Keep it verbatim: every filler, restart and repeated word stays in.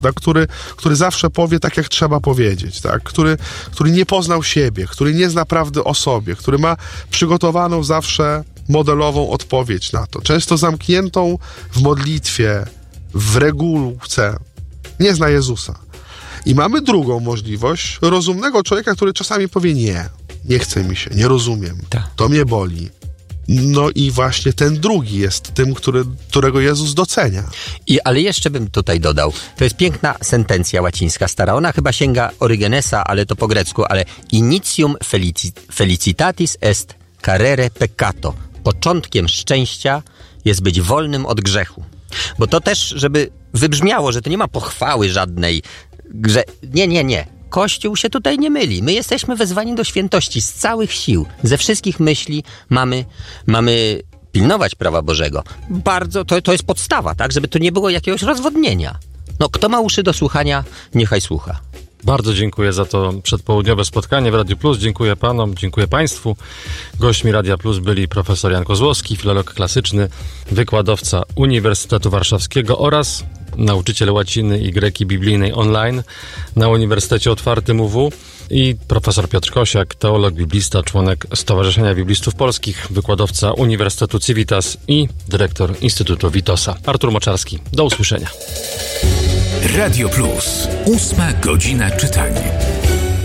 tak? który, który zawsze powie tak, jak trzeba powiedzieć, tak? który, który nie poznał siebie, który nie zna prawdy o sobie, który ma przygotowaną zawsze modelową odpowiedź na to, często zamkniętą w modlitwie, w regułce, nie zna Jezusa. I mamy drugą możliwość rozumnego człowieka, który czasami powie nie, nie chce mi się, nie rozumiem, Ta. to mnie boli. No i właśnie ten drugi jest tym, który, którego Jezus docenia. I, ale jeszcze bym tutaj dodał, to jest piękna sentencja łacińska stara, ona chyba sięga Orygenesa, ale to po grecku, ale initium felici, felicitatis est carere peccato. Początkiem szczęścia jest być wolnym od grzechu. Bo to też, żeby wybrzmiało, że to nie ma pochwały żadnej, że nie, nie, nie. Kościół się tutaj nie myli. My jesteśmy wezwani do świętości z całych sił. Ze wszystkich myśli mamy, mamy pilnować prawa Bożego. Bardzo, to, to jest podstawa, tak? Żeby to nie było jakiegoś rozwodnienia. No, kto ma uszy do słuchania, niechaj słucha. Bardzo dziękuję za to przedpołudniowe spotkanie w Radiu Plus. Dziękuję panom, dziękuję państwu. Gośćmi Radia Plus byli profesor Jan Kozłowski, filolog klasyczny, wykładowca Uniwersytetu Warszawskiego oraz nauczyciel łaciny i greki biblijnej online na Uniwersytecie Otwartym U W i profesor Piotr Kosiak, teolog, biblista, członek Stowarzyszenia Biblistów Polskich, wykładowca Uniwersytetu Civitas i dyrektor Instytutu Witosa. Artur Moczarski, do usłyszenia. Radio Plus. Ósma godzina czytania.